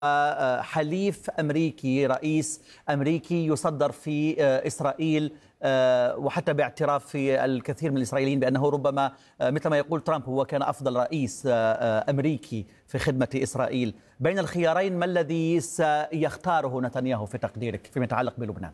حليف أمريكي، رئيس أمريكي يصدر في إسرائيل، وحتى باعتراف في الكثير من الإسرائيليين بأنه ربما مثل ما يقول ترامب هو كان أفضل رئيس أمريكي في خدمة إسرائيل. بين الخيارين ما الذي سيختاره نتنياهو في تقديرك فيما يتعلق بلبنان؟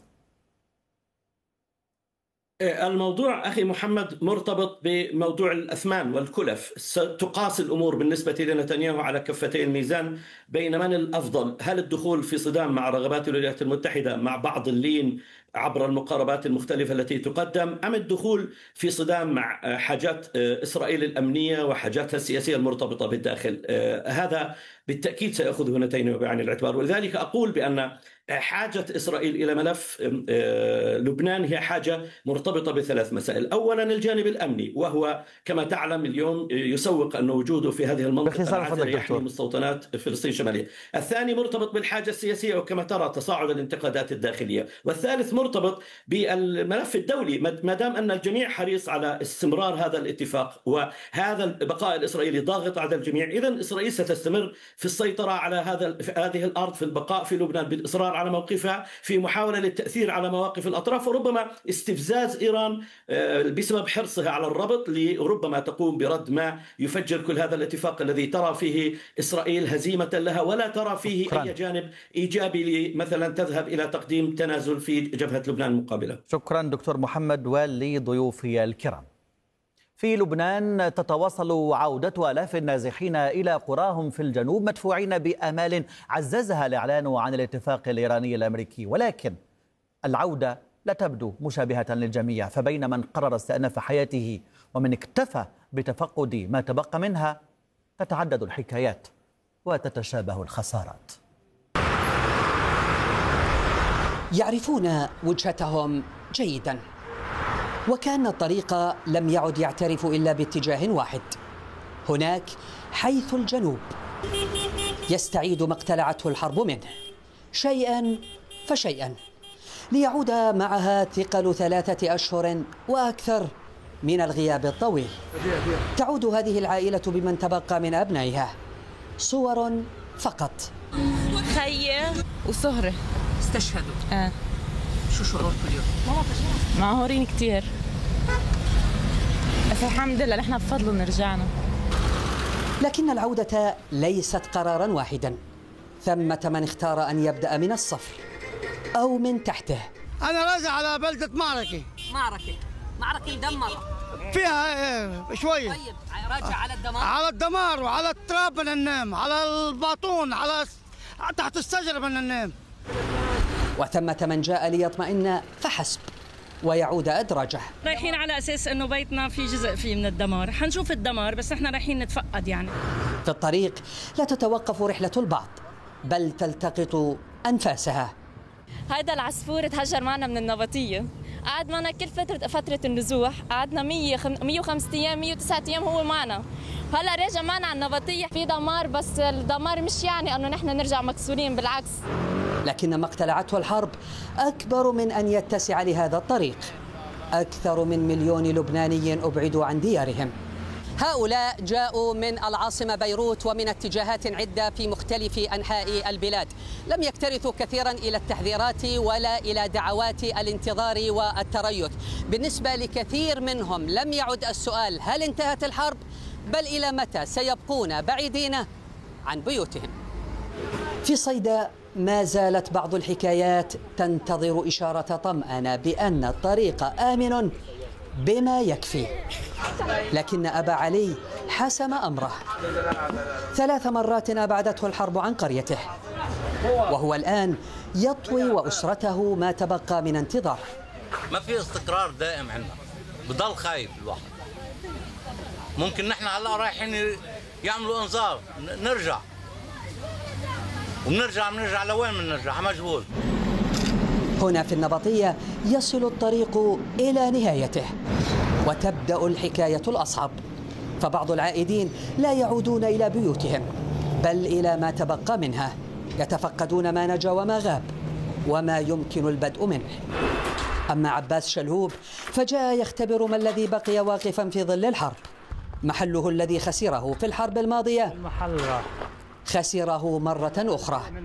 الموضوع أخي محمد مرتبط بموضوع الأثمان والكلف. ستقاس الأمور بالنسبة لنتنياهو على كفتي الميزان بين من الأفضل، هل الدخول في صدام مع رغبات الولايات المتحدة مع بعض اللين عبر المقاربات المختلفة التي تقدم، أم الدخول في صدام مع حاجات إسرائيل الأمنية وحاجاتها السياسية المرتبطة بالداخل. هذا بالتأكيد سيأخذه نتنياهو بعين الاعتبار، ولذلك أقول بأن حاجة إسرائيل إلى ملف لبنان هي حاجة مرتبطة بثلاث مسائل. أولا الجانب الأمني، وهو كما تعلم اليوم يسوق أن وجوده في هذه المنطقة يحمي مستوطنات فلسطين الشمالية. الثاني مرتبط بالحاجة السياسية، وكما ترى تصاعد الانتقادات الداخلية. والثالث مرتبط بالملف الدولي، ما دام أن الجميع حريص على استمرار هذا الاتفاق وهذا البقاء الإسرائيلي ضاغط على الجميع، إذن إسرائيل ستستمر في السيطرة على هذه الأرض، في البقاء في لبنان بالإصرار على موقفها، في محاولة للتأثير على مواقف الأطراف، وربما استفزاز إيران بسبب حرصها على الربط، لربما تقوم برد ما يفجر كل هذا الاتفاق الذي ترى فيه إسرائيل هزيمة لها، ولا ترى فيه أي جانب إيجابي مثلا تذهب إلى تقديم تنازل في جبهة لبنان المقابلة. شكرا دكتور محمد، ولضيوفي الكرام. في لبنان تتواصل عودة آلاف النازحين إلى قراهم في الجنوب مدفوعين بآمال عززها الإعلان عن الاتفاق الإيراني الأمريكي، ولكن العودة لا تبدو مشابهة للجميع، فبين من قرر استئناف حياته ومن اكتفى بتفقد ما تبقى منها تتعدد الحكايات وتتشابه الخسارات. يعرفون وجهتهم جيدا، وكأن الطريق لم يعد يعترف إلا باتجاه واحد، هناك حيث الجنوب يستعيد ما اقتلعته الحرب منه شيئا فشيئا، ليعود معها ثقل 3 أشهر وأكثر من الغياب الطويل. تعود هذه العائلة بمن تبقى من أبنائها، صور فقط. خيّة وصهرة استشهدوا. شو شعوركم اليوم؟ معهورين كتير، بس الحمد لله نحن بفضلهم رجعنا. لكن العودة ليست قرارا واحدا، ثمة من اختار أن يبدأ من الصفر أو من تحته. أنا راجع على بلدة معركة مدمرة فيها شوية. طيب راجع على الدمار؟ على الدمار وعلى التراب بدنا ننام، على الباطون، على تحت الشجرة بدنا ننام. وثمة من جاء ليطمئن فحسب ويعود أدراجه. رايحين على أساس أنه بيتنا في جزء فيه من الدمار، حنشوف الدمار بس احنا رايحين نتفقد يعني. في الطريق لا تتوقف رحلة البعض، بل تلتقط أنفاسها. هيدا العصفور تهجر معنا من النبطية، قعد معنا كل فترة النزوح، قعدنا 105 أيام 109 أيام هو معنا، هلا راجع معنا على النبطية. في دمار، بس الدمار مش يعني أنه نحن نرجع مكسورين، بالعكس. لكن ما اقتلعته الحرب أكبر من أن يتسع لهذا الطريق. أكثر من 1,000,000 لبناني أبعدوا عن ديارهم. هؤلاء جاءوا من العاصمة بيروت ومن اتجاهات عدة في مختلف أنحاء البلاد، لم يكترثوا كثيرا إلى التحذيرات ولا إلى دعوات الانتظار والتريث. بالنسبة لكثير منهم لم يعد السؤال هل انتهت الحرب، بل إلى متى سيبقون بعيدين عن بيوتهم. في صيدا ما زالت بعض الحكايات تنتظر إشارة طمأنة بأن الطريق آمن بما يكفي، لكن أبا علي حسم أمره. 3 مرات أبعدته الحرب عن قريته، وهو الآن يطوي وأسرته ما تبقى من انتظار. ما في استقرار دائم عندنا، بضل خايف الواحد. ممكن نحن هلا رايحين يعملوا انذار نرجع، وبنرجع لوين بنرجع؟ مجهول. هنا في النبطية يصل الطريق إلى نهايته، وتبدأ الحكاية الأصعب، فبعض العائدين لا يعودون إلى بيوتهم بل إلى ما تبقى منها، يتفقدون ما نجا وما غاب وما يمكن البدء منه. أما عباس شلهوب فجاء يختبر ما الذي بقي واقفا في ظل الحرب، محله الذي خسره في الحرب الماضية خسره مرة أخرى.